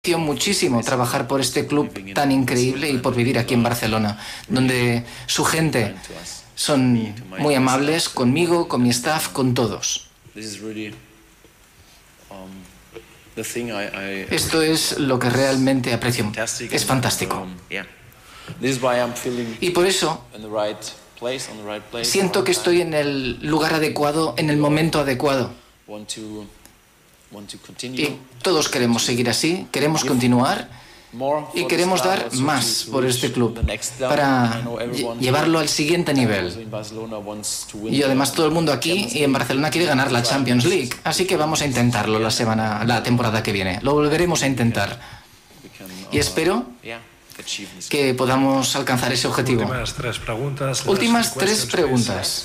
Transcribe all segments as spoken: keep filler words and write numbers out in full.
aprecio muchísimo trabajar por este club tan increíble y por vivir aquí en Barcelona, donde su gente son muy amables conmigo, con mi staff, con todos. Esto es lo que realmente aprecio. Es fantástico. Y por eso siento que estoy en el lugar adecuado, en el momento adecuado. Y todos queremos seguir así, queremos continuar y queremos dar más por este club para llevarlo al siguiente nivel. Y además todo el mundo aquí y en Barcelona quiere ganar la Champions League, así que vamos a intentarlo la semana, la temporada que viene. Lo volveremos a intentar. Y espero que podamos alcanzar ese objetivo. Últimas tres preguntas. Últimas tres preguntas.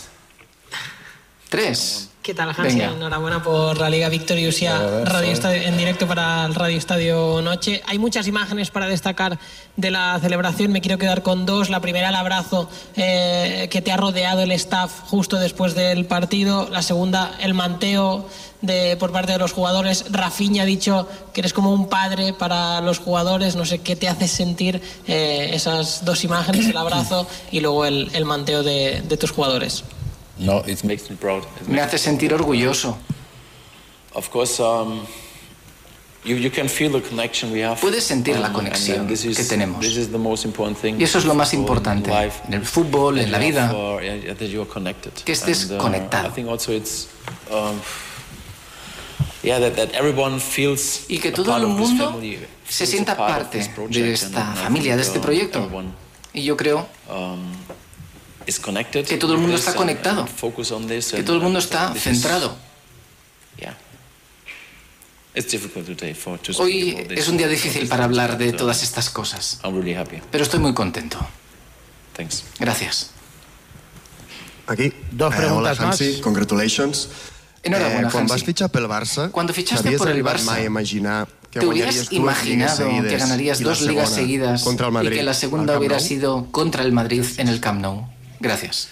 Tres. ¿Qué tal, Hansi? Enhorabuena por la Liga Victoriosa Radio Estadio, en directo para el Radio Estadio Noche. Hay muchas imágenes para destacar de la celebración. Me quiero quedar con dos. La primera, el abrazo eh, que te ha rodeado el staff justo después del partido. La segunda, el manteo de, por parte de los jugadores. Rafinha ha dicho que eres como un padre para los jugadores. No sé qué te hace sentir eh, esas dos imágenes, el abrazo y luego el, el manteo de, de tus jugadores. No, it makes me proud. It Me hace sentir orgulloso. Of course, um, you, you can feel the connection we have. Puedes sentir la Um, conexión and this is- que tenemos. this is the most important thing Y eso es lo más in importante life, en el fútbol, en la that you vida, have, uh, yeah, that you are connected. que estés And, uh, conectado. I think also it's, um, yeah, that, that everyone feels y que a todo part el of this mundo family, se feels sienta a part of parte this project, de and esta I familia, de think, este uh, proyecto. everyone, Y yo creo um, is connected que todo el mundo with está this and- conectado, and focus on this que and- todo el mundo and está this is- centrado. Yeah. It's difficult today for to speak Hoy about this. es un día difícil para hablar de But, uh, todas estas cosas, I'm really happy. pero estoy muy contento. Thanks. Gracias. Aquí. Dos Eh, preguntas hola, Hansi, más. congratulations. Enhorabuena, Eh, quan Hansi. vas fitxar pel Barça, Cuando fichaste t'havies por el arribat Barça, mai a imaginar que ¿Te guanyaries hubieras dues lligues imaginado seguides que ganarías i la dos ligas segona seguidas contra el y Madrid que la al segunda Camp hubiera Nou? sido contra el Madrid en el Camp Nou? Gracias.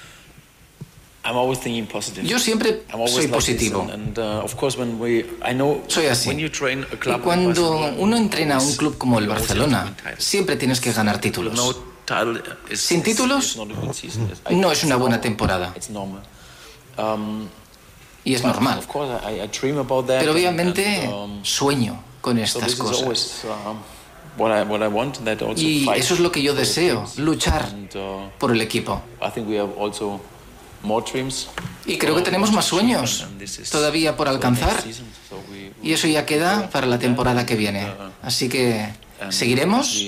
I'm always thinking positive. Yo siempre I'm always soy like this, positivo. and, and, uh, of course when we, I know Soy así. when you train a Y club like cuando Barcelona, uno entrena a un always- club como el always have to Barcelona, win titles. siempre tienes que ganar títulos. No title is- Sin is- títulos, is not a good season. It's- I- no es it's una buena normal. temporada. It's normal. Um, Y es but normal. Of course, I, I dream about that. Pero and- obviamente and, um, sueño con so estas this is cosas. always um, what I what I want. That also Y fight eso es lo que yo for the deseo, teams. luchar And, uh, por el equipo. I think we have also more dreams. Y creo que tenemos más sueños todavía por alcanzar. Y eso ya queda para la temporada que viene. Así que seguiremos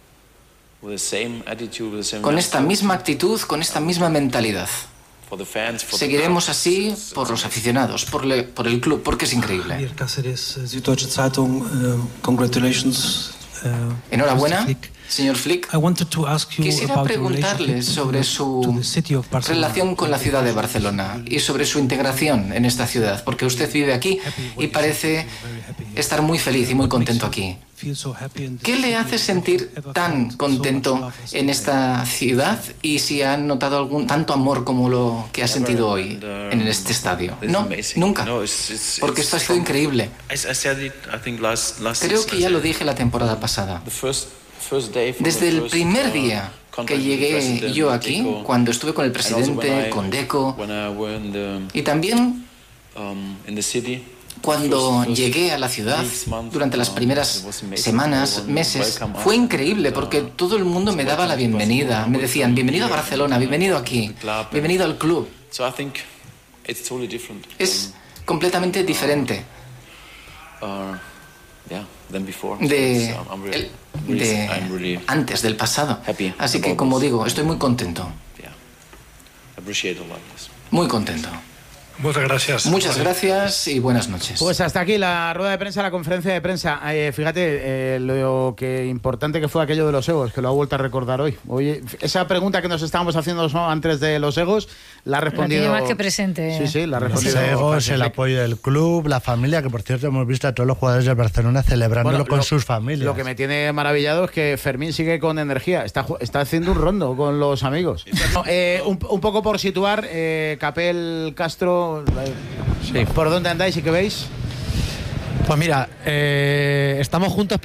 con esta misma actitud, con esta misma mentalidad. Seguiremos así por los aficionados, por, le- por el club, porque es increíble. Javier Cáceres, Süddeutsche Zeitung. Uh, congratulations. Uh, Enhorabuena, Mister Flick. señor Flick. I wanted to ask you Quisiera about the preguntarle relationship sobre to su the city of Barcelona. relación con la ciudad de Barcelona y sobre su integración en esta ciudad, porque usted vive aquí y parece estar muy feliz y muy contento aquí. Feel so happy and ¿Qué le hace sentir tan contento en esta ciudad y si ha notado algún tanto amor como lo que ha sentido hoy en este estadio? No, nunca, porque esto ha sido increíble. Creo que ya lo dije la temporada pasada. Desde el primer día que llegué yo aquí, cuando estuve con el presidente, con Deco, y también cuando llegué a la ciudad durante las primeras semanas, meses, fue increíble porque todo el mundo me daba la bienvenida. Me decían, bienvenido a Barcelona, bienvenido aquí, bienvenido al club. Es completamente diferente de, el- de antes, del pasado. Así que, como digo, estoy muy contento, muy contento. Muchas gracias. Muchas gracias y buenas noches. Pues hasta aquí la rueda de prensa, la conferencia de prensa. Eh, fíjate eh, lo que importante que fue aquello de los egos, que lo ha vuelto a recordar hoy. Oye, esa pregunta que nos estábamos haciendo antes de los egos, la ha respondido... La tiene más que presente. Sí, sí, la ha Los respondido... egos, Hansi el Flick. apoyo del club, la familia, que por cierto hemos visto a todos los jugadores del Barcelona celebrándolo Bueno, con lo- sus familias. Lo que me tiene maravillado es que Fermín sigue con energía. Está, ju- está haciendo un rondo con los amigos. No, eh, un, un poco por situar, eh, Capel, Castro, eh, ¿por dónde andáis y qué veis? Pues mira, eh, estamos juntos